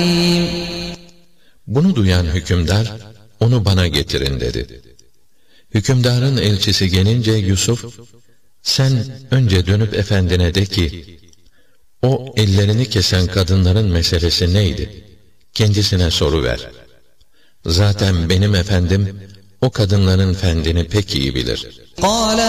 Bunu duyan hükümdar, onu bana getirin dedi. Hükümdarın elçisi gelince Yusuf, sen önce dönüp efendine de ki, o ellerini kesen kadınların meselesi neydi? Kendisine soruver. Zaten benim efendim, o kadınların fendini pek iyi bilir.